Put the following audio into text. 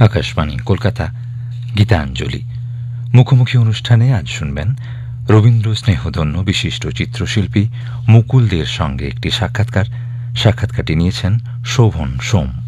আকাশবাণী কলকাতা, গীতাঞ্জলি। মুখোমুখি অনুষ্ঠানে আজ শুনবেন রবীন্দ্র স্নেহধন্য বিশিষ্ট চিত্রশিল্পী মুকুল দের সঙ্গে একটি সাক্ষাৎকার। সাক্ষাৎকারটি নিয়েছেন শোভন সোম।